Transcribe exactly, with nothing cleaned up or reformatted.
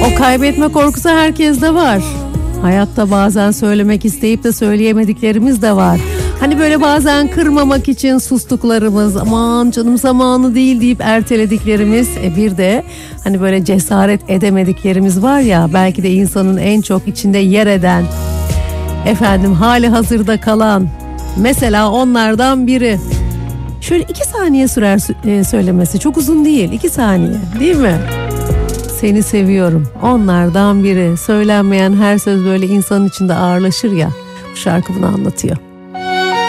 O kaybetme korkusu herkeste var. Hayatta bazen söylemek isteyip de söyleyemediklerimiz de var. Hani böyle bazen kırmamak için sustuklarımız, aman canım zamanı değil deyip ertelediklerimiz, e bir de hani böyle cesaret edemediklerimiz var ya, belki de insanın en çok içinde yer eden, efendim hali hazırda kalan, mesela onlardan biri. Şöyle iki saniye sürer söylemesi, çok uzun değil, iki saniye değil mi? Seni seviyorum, onlardan biri. Söylenmeyen her söz böyle insanın içinde ağırlaşır ya, bu şarkı bunu anlatıyor.